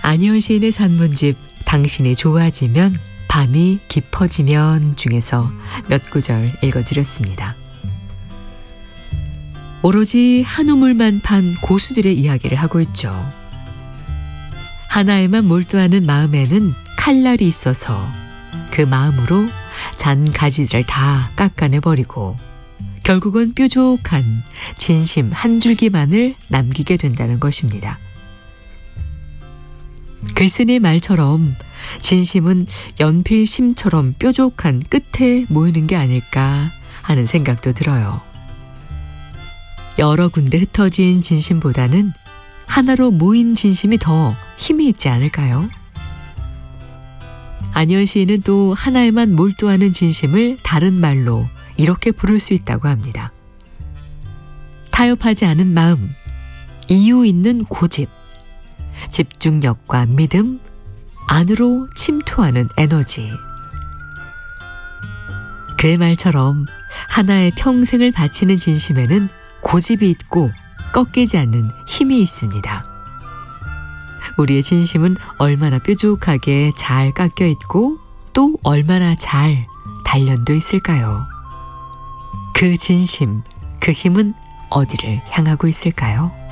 안희연 시인의 산문집 당신이 좋아지면 밤이 깊어지면 중에서 몇 구절 읽어드렸습니다. 오로지 한 우물만 판 고수들의 이야기를 하고 있죠. 하나에만 몰두하는 마음에는 칼날이 있어서 그 마음으로 잔 가지들을 다 깎아내버리고 결국은 뾰족한 진심 한 줄기만을 남기게 된다는 것입니다. 글쓴이의 말처럼 진심은 연필심처럼 뾰족한 끝에 모이는 게 아닐까 하는 생각도 들어요. 여러 군데 흩어진 진심보다는 하나로 모인 진심이 더 힘이 있지 않을까요? 안희연 시인은 또 하나에만 몰두하는 진심을 다른 말로 이렇게 부를 수 있다고 합니다. 타협하지 않은 마음, 이유 있는 고집, 집중력과 믿음, 안으로 침투하는 에너지. 그의 말처럼 하나의 평생을 바치는 진심에는 고집이 있고 꺾이지 않는 힘이 있습니다. 우리의 진심은 얼마나 뾰족하게 잘 깎여 있고 또 얼마나 잘 단련돼 있을까요? 그 진심, 그 힘은 어디를 향하고 있을까요?